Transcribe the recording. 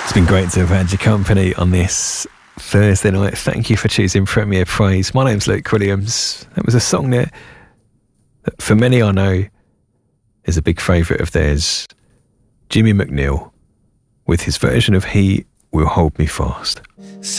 It's been great to have had your company on this Thursday night. Thank you for choosing Premier Praise. My name's Luke Williams. That was a song that for many I know is a big favourite of theirs. Jimmy McNeil with his version of He Will Hold Me Fast.